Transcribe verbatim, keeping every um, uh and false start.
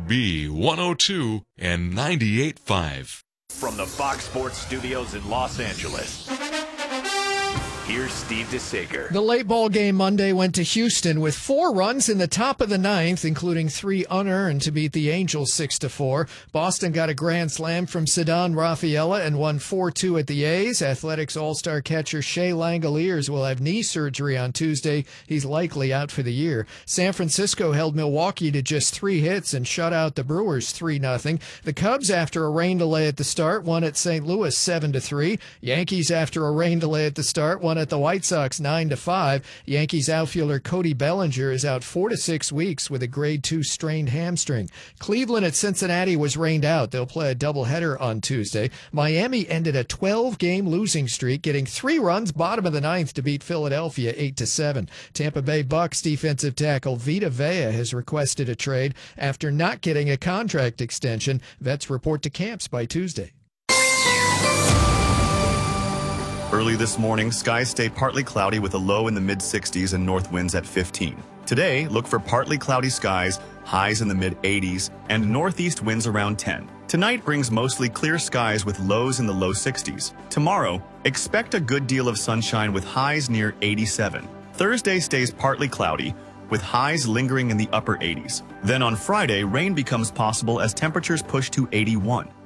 B one oh two and ninety-eight point five. From the Fox Sports Studios in Los Angeles, here's Steve DeSager. The late ball game Monday went to Houston with four runs in the top of the ninth, including three unearned to beat the Angels six to four. Boston got a grand slam from Ceddanne Rafaela and won four two at the A's. Athletics All-Star catcher Shea Langoliers will have knee surgery on Tuesday. He's likely out for the year. San Francisco held Milwaukee to just three hits and shut out the Brewers three nothing. The Cubs, after a rain delay at the start, won at Saint Louis seven to three. Yankees, after a rain delay at the start, won at the White Sox nine to five. Yankees outfielder Cody Bellinger is out four to six weeks with a grade two strained hamstring. Cleveland at Cincinnati was rained out. They'll play a doubleheader on Tuesday. Miami ended a twelve-game losing streak, getting three runs bottom of the ninth to beat Philadelphia eight to seven. Tampa Bay Bucks defensive tackle Vita Vea has requested a trade after not getting a contract extension. Vets report to camps by Tuesday. Early this morning, skies stay partly cloudy with a low in the mid sixties and north winds at fifteen. Today, look for partly cloudy skies, highs in the mid eighties, and northeast winds around ten. Tonight brings mostly clear skies with lows in the low sixties. Tomorrow, expect a good deal of sunshine with highs near eighty-seven. Thursday stays partly cloudy, with highs lingering in the upper eighties. Then on Friday, rain becomes possible as temperatures push to eighty-one.